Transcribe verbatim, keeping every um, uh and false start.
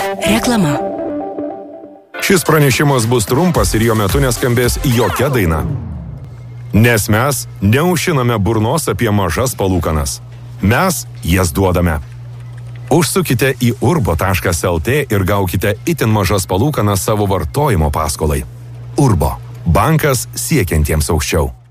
Reklama. Šis pranešimas bus trumpas ir jo metu neskambės jokia daina. Nes mes neužšiname burnos apie mažas palūkanas. Mes jas duodame. Užsukite į urbo taškas lt ir gaukite itin mažas palūkanas savo vartojimo paskolai. Urbo. Bankas siekiantiems aukščiau.